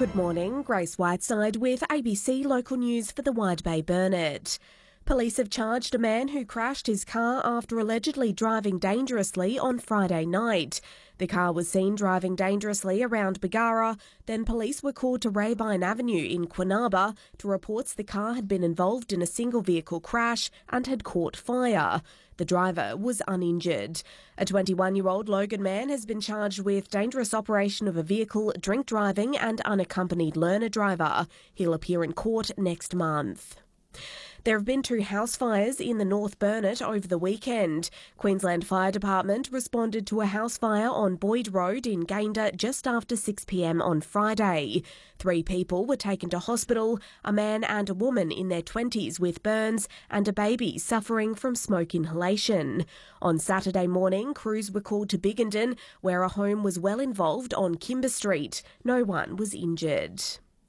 Good morning, Grace Whiteside with ABC Local News for the Wide Bay Burnett. Police have charged a man who crashed his car after allegedly driving dangerously on Friday night. The car was seen driving dangerously around Bargara, then police were called to Rabine Avenue in Quinaba to reports the car had been involved in a single vehicle crash and had caught fire. The driver was uninjured. A 21-year-old Logan man has been charged with dangerous operation of a vehicle, drink driving and unaccompanied learner driver. He'll appear in court next month. There have been 2 house fires in the North Burnett over the weekend. Queensland Fire Department responded to a house fire on Boyd Road in Gayndah just after 6 p.m. on Friday. 3 people were taken to hospital, a man and a woman in their 20s with burns and a baby suffering from smoke inhalation. On Saturday morning, crews were called to Biggenden, where a home was well involved on Kimber Street. No one was injured.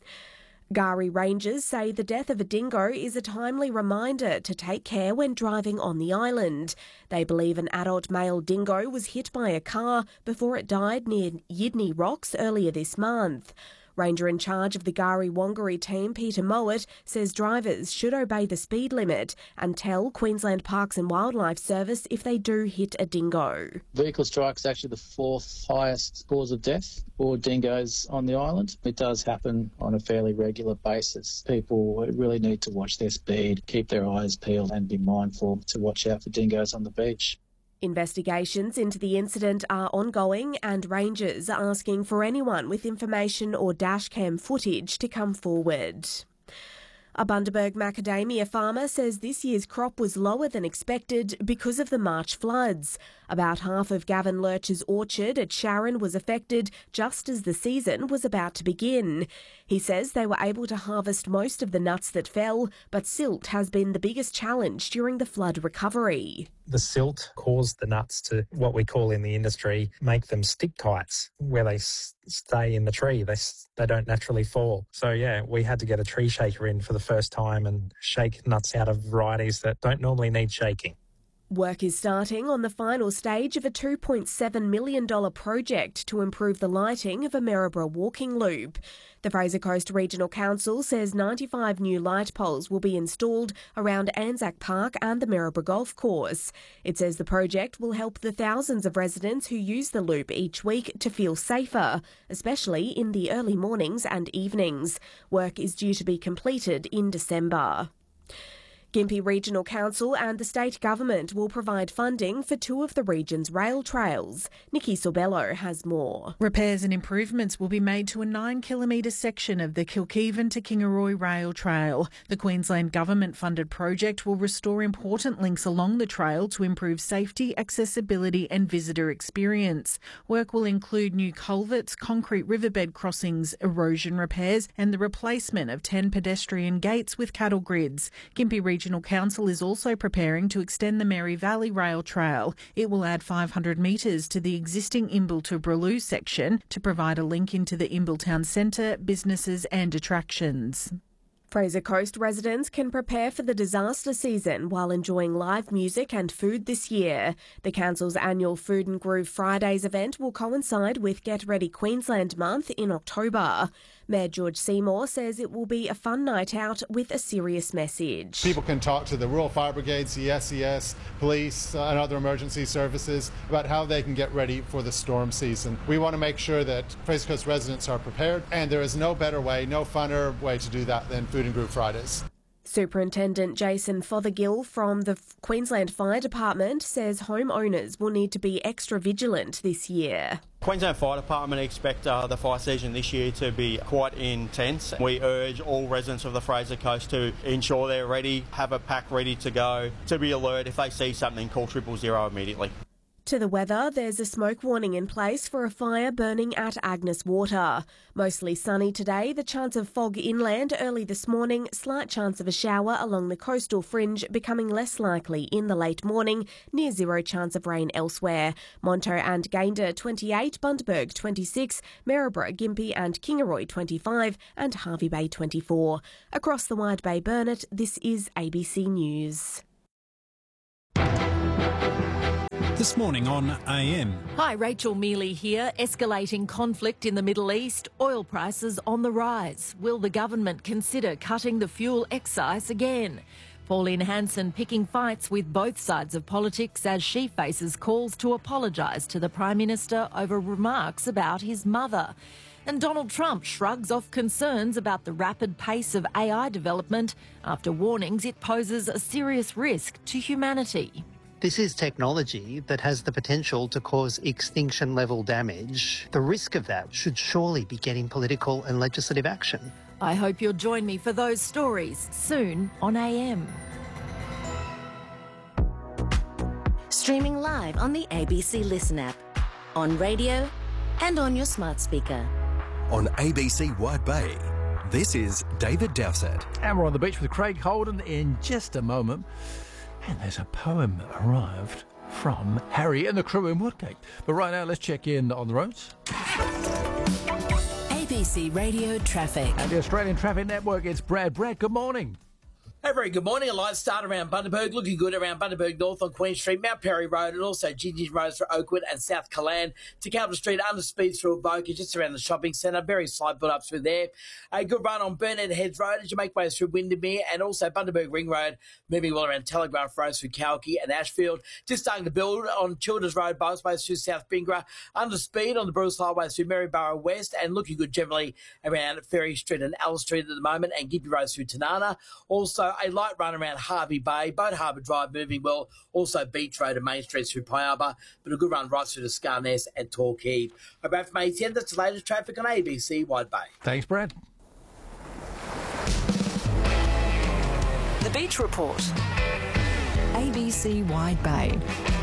Gari Rangers say the death of a dingo is a timely reminder to take care when driving on the island. They believe an adult male dingo was hit by a car before it died near Yidney Rocks earlier this month. Ranger in charge of the Gari Wangari team, Peter Mowat, says drivers should obey the speed limit and tell Queensland Parks and Wildlife Service if they do hit a dingo. Vehicle strike is actually the 4th highest cause of death for dingoes on the island. It does happen on a fairly regular basis. People really need to watch their speed, keep their eyes peeled and be mindful to watch out for dingoes on the beach. Investigations into the incident are ongoing and rangers are asking for anyone with information or dashcam footage to come forward. A Bundaberg macadamia farmer says this year's crop was lower than expected because of the March floods. About half of Gavin Lurch's orchard at Sharon was affected just as the season was about to begin. He says they were able to harvest most of the nuts that fell, but silt has been the biggest challenge during the flood recovery. The silt caused the nuts to, what we call in the industry, make them stick kites, where they stay in the tree. They don't naturally fall. So, yeah, we had to get a tree shaker in for the first time and shake nuts out of varieties that don't normally need shaking. Work is starting on the final stage of a $2.7 million project to improve the lighting of a Maryborough walking loop. The Fraser Coast Regional Council says 95 new light poles will be installed around Anzac Park and the Maryborough Golf Course. It says the project will help the thousands of residents who use the loop each week to feel safer, especially in the early mornings and evenings. Work is due to be completed in December. Gympie Regional Council and the state government will provide funding for 2 of the region's rail trails. Nikki Sorbello has more. Repairs and improvements will be made to a 9-kilometre section of the Kilkeven to Kingaroy rail trail. The Queensland government-funded project will restore important links along the trail to improve safety, accessibility and visitor experience. Work will include new culverts, concrete riverbed crossings, erosion repairs and the replacement of 10 pedestrian gates with cattle grids. Gympie Regional Council is also preparing to extend the Mary Valley Rail Trail. It will add 500 metres to the existing Imbil to Braloo section to provide a link into the Imbil Town Centre, businesses and attractions. Fraser Coast residents can prepare for the disaster season while enjoying live music and food this year. The Council's annual Food and Groove Fridays event will coincide with Get Ready Queensland Month in October. Mayor George Seymour says it will be a fun night out with a serious message. People can talk to the Rural Fire Brigades, the SES, police and other emergency services about how they can get ready for the storm season. We want to make sure that Fraser Coast residents are prepared, and there is no better way, no funner way to do that than Food and Groove Fridays. Superintendent Jason Fothergill from the Queensland Fire Department says homeowners will need to be extra vigilant this year. Queensland Fire Department expect the fire season this year to be quite intense. We urge all residents of the Fraser Coast to ensure they're ready, have a pack ready to go, to be alert. If they see something, call 000 immediately. To the weather, there's a smoke warning in place for a fire burning at Agnes Water. Mostly sunny today, the chance of fog inland early this morning, slight chance of a shower along the coastal fringe becoming less likely in the late morning, near zero chance of rain elsewhere. Monto and Gayndah 28, Bundaberg 26, Maryborough, Gympie and Kingaroy 25 and Hervey Bay 24. Across the Wide Bay Burnett, this is ABC News. This morning on AM. Hi, Rachel Mealy here. Escalating conflict in the Middle East, oil prices on the rise. Will the government consider cutting the fuel excise again? Pauline Hanson picking fights with both sides of politics as she faces calls to apologise to the Prime Minister over remarks about his mother. And Donald Trump shrugs off concerns about the rapid pace of AI development after warnings it poses a serious risk to humanity. This is technology that has the potential to cause extinction-level damage. The risk of that should surely be getting political and legislative action. I hope you'll join me for those stories soon on AM. Streaming live on the ABC Listen app, on radio and on your smart speaker. On ABC Wide Bay, this is David Dowsett. And we're on the beach with Craig Holden in just a moment. And there's a poem arrived from Harry and the crew in Woodgate. But right now, let's check in on the roads. ABC Radio Traffic. And the Australian Traffic Network, it's Brad. Brad, good morning. Hey, very good morning. A light start around Bundaberg, looking good around Bundaberg North on Queen Street, Mount Perry Road, and also Gingy Roads for Oakwood and South Callan to Calvin Street, under speed through Avoca, just around the shopping centre. Very slight build up through there. A good run on Burnett Heads Road as you make way through Windermere, and also Bundaberg Ring Road, moving well around Telegraph Road through Kalki and Ashfield. Just starting to build on Childers Road, Bosways through South Bingra, under speed on the Bruce Highway through Maryborough West, and looking good generally around Ferry Street and Alice Street at the moment, and Gippy Road through Tanana. Also a light run around Harvey Bay, Boat Harbour Drive moving well, also Beach Road and Main Street through Piaba, but a good run right through to Scarness and Torquay. About from ATN, that's the latest traffic on ABC Wide Bay. Thanks, Brad. The Beach Report. ABC Wide Bay.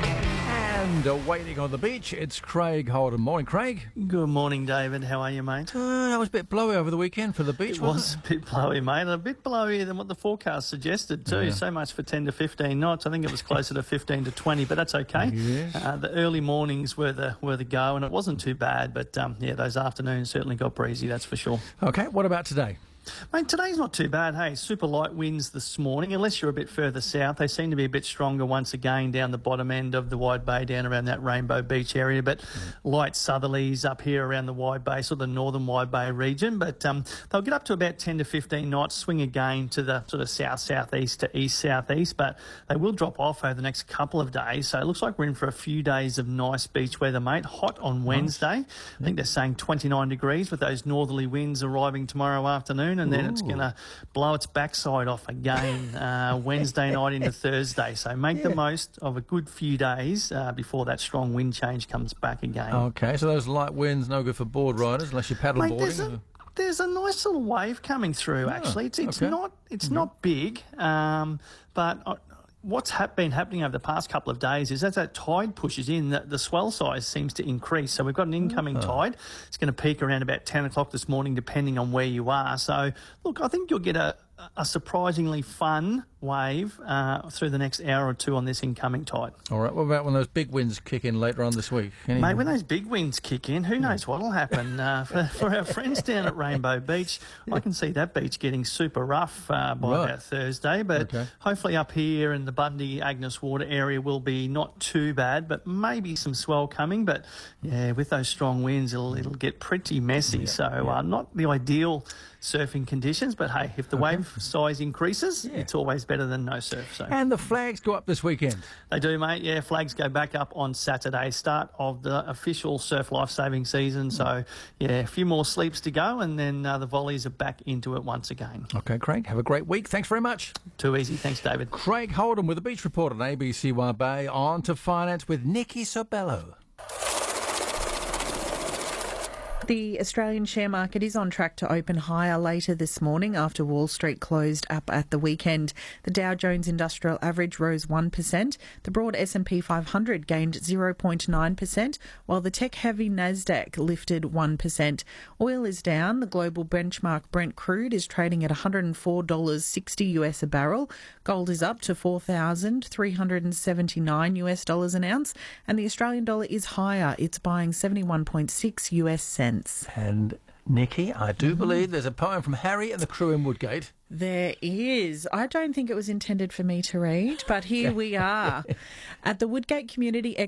And waiting on the beach, it's Craig Holden. Morning, Craig. Good morning, David. How are you, mate? That was a bit blowy over the weekend for the beach, It was a bit blowy, mate. A bit blowier than what the forecast suggested, too. Yeah. So much for 10 to 15 knots. I think it was closer to 15 to 20, but that's okay. Yes. The early mornings were the go, and it wasn't too bad, but, those afternoons certainly got breezy, that's for sure. OK, what about today? Mate, today's not too bad. Hey, super light winds this morning, unless you're a bit further south. They seem to be a bit stronger once again down the bottom end of the Wide Bay, down around that Rainbow Beach area. But light southerlies up here around the Wide Bay, sort of the northern Wide Bay region. But they'll get up to about 10 to 15 knots, swing again to the sort of south-southeast to east-southeast. But they will drop off over the next couple of days. So it looks like we're in for a few days of nice beach weather, mate. Hot on Wednesday. I think they're saying 29 degrees with those northerly winds arriving tomorrow afternoon. And then it's going to blow its backside off again Wednesday night into Thursday. So make the most of a good few days before that strong wind change comes back again. OK, so those light winds no good for board riders unless you're paddle boarding. There's a nice little wave coming through, actually. It's not big, but what's been happening over the past couple of days is as that tide pushes in, the swell size seems to increase. So we've got an incoming tide. It's going to peak around about 10 o'clock this morning, depending on where you are. So, look, I think you'll get a surprisingly fun wave through the next hour or two on this incoming tide. All right, what about when those big winds kick in later on this week? Mate, when those big winds kick in, who knows what will happen. For our friends down at Rainbow Beach, I can see that beach getting super rough by about Thursday, but hopefully up here in the Bundy Agnes Water area will be not too bad, but maybe some swell coming. But, yeah, with those strong winds, it'll get pretty messy. Not the ideal surfing conditions, but hey, if the wave size increases, it's always better than no surf. So. And the flags go up this weekend? They do, mate. Yeah, flags go back up on Saturday, start of the official surf lifesaving season. So, yeah, a few more sleeps to go, and then the volleys are back into it once again. OK, Craig, have a great week. Thanks very much. Too easy. Thanks, David. Craig Holden with the Beach Report on ABC Wide Bay. On to finance with Nikki Sobello. The Australian share market is on track to open higher later this morning after Wall Street closed up at the weekend. The Dow Jones Industrial Average rose 1%. The broad S&P 500 gained 0.9%, while the tech-heavy Nasdaq lifted 1%. Oil is down. The global benchmark Brent crude is trading at $104.60 US a barrel. Gold is up to $4,379 US dollars an ounce, and the Australian dollar is higher. It's buying 71.6 US cents. And Nikki, I do believe there's a poem from Harry and the crew in Woodgate. There is. I don't think it was intended for me to read, but here we are. At the Woodgate Community